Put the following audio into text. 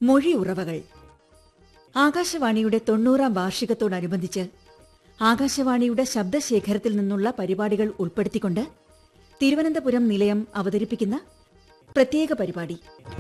മൊഴിയുറവകൾ. ആകാശവാണിയുടെ 90-ാം വാർഷികത്തോടനുബന്ധിച്ച് ആകാശവാണിയുടെ ശബ്ദശേഖരത്തിൽ നിന്നുള്ള പരിപാടികൾ ഉൾപ്പെടുത്തിക്കൊണ്ട് തിരുവനന്തപുരം നിലയം അവതരിപ്പിക്കുന്ന പ്രത്യേക പരിപാടി.